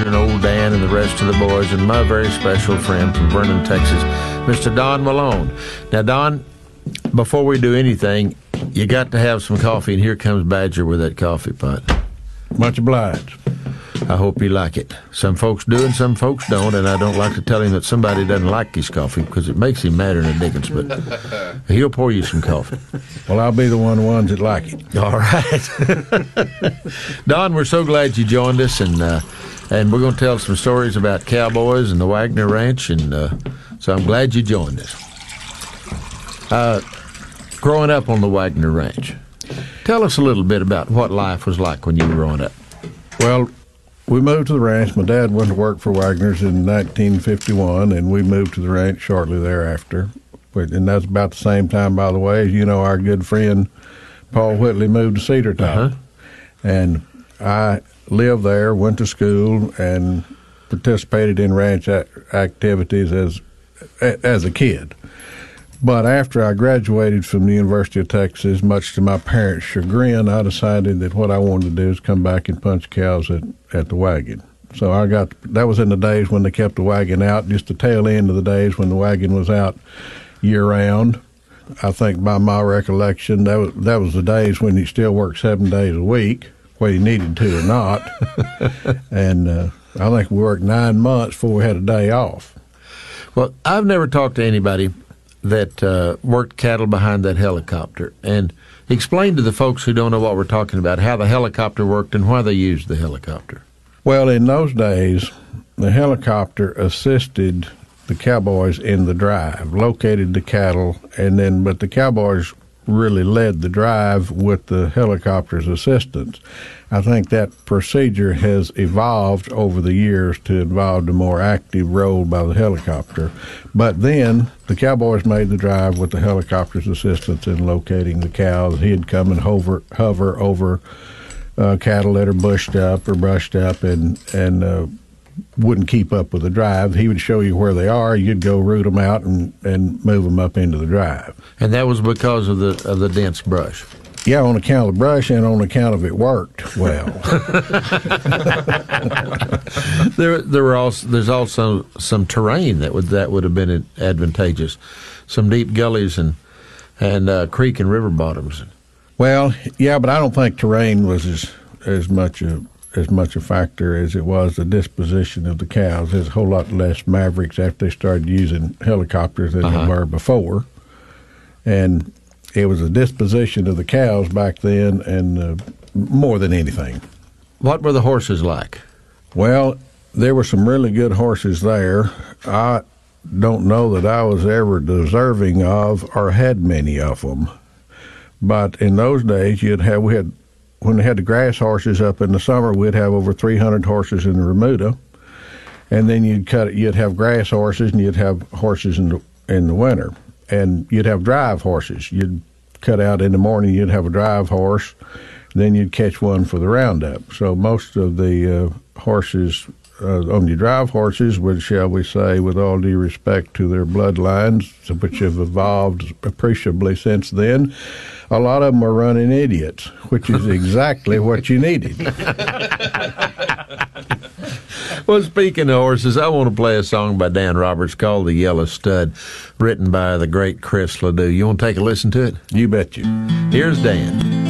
and old Dan and the rest of the boys, and my very special friend from Vernon, Texas, Mr. Don Malone. Now, Don, before we do anything, you got to have some coffee, and here comes Badger with that coffee pot. Much obliged. I hope you like it. Some folks do and some folks don't, and I don't like to tell him that somebody doesn't like his coffee because it makes him madder than Dickens, but he'll pour you some coffee. Well, I'll be the ones that like it. All right. Don, we're so glad you joined us, and we're going to tell some stories about cowboys and the Wagner Ranch, and so I'm glad you joined us. Growing up on the Wagner Ranch, tell us a little bit about what life was like when you were growing up. Well, we moved to the ranch. My dad went to work for Wagner's in 1951, and we moved to the ranch shortly thereafter. And that's about the same time, by the way, as you know, our good friend Paul Whitley moved to Cedar Top. Uh-huh. And I lived there, went to school, and participated in ranch activities as a kid. But after I graduated from the University of Texas, much to my parents' chagrin, I decided that what I wanted to do is come back and punch cows at the wagon. So that was in the days when they kept the wagon out, just the tail end of the days when the wagon was out year-round. I think by my recollection, that was the days when you still worked 7 days a week, whether you needed to or not. And I think we worked 9 months before we had a day off. Well, I've never talked to anybody that worked cattle behind that helicopter. And explain to the folks who don't know what we're talking about how the helicopter worked and why they used the helicopter. Well, in those days, the helicopter assisted the cowboys in the drive, located the cattle, but the cowboys really led the drive with the helicopter's assistance. I think that procedure has evolved over the years to involve a more active role by the helicopter. But then the cowboys made the drive with the helicopter's assistance in locating the cows. He'd come and hover over cattle that are bushed up or brushed up and wouldn't keep up with the drive. He would show you where they are. You'd go root them out and move them up into the drive. And that was because of the dense brush. Yeah, on account of the brush and on account of it worked well. There's also some terrain that would have been advantageous, some deep gullies and creek and river bottoms. Well, yeah, but I don't think terrain was as much a factor as it was the disposition of the cows. There's a whole lot less mavericks after they started using helicopters than there were before, and it was the disposition of the cows back then, and more than anything. What were the horses like? Well, there were some really good horses there. I don't know that I was ever deserving of or had many of them. But in those days, when they had the grass horses up in the summer, we'd have over 300 horses in the remuda, and then you'd have grass horses, and you'd have horses in the winter, and you'd have drive horses. You'd cut out in the morning, you'd have a drive horse, then you'd catch one for the roundup. So most of the horses on your drive horses would, shall we say, with all due respect to their bloodlines, which have evolved appreciably since then, a lot of them are running idiots, which is exactly what you needed. Well, speaking of horses, I want to play a song by Dan Roberts called The Yellow Stud, written by the great Chris Ledoux. You want to take a listen to it? You bet you. Here's Dan.